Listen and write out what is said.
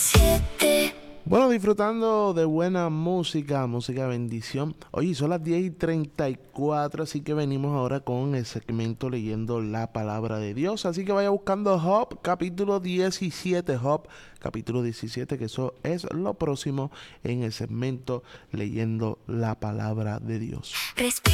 Bueno, disfrutando de buena música, música de bendición. Oye, son las 10:34, así que venimos ahora con el segmento leyendo la palabra de Dios. Así que vaya buscando Job, capítulo 17, Job, capítulo 17, que eso es lo próximo en el segmento leyendo la palabra de Dios.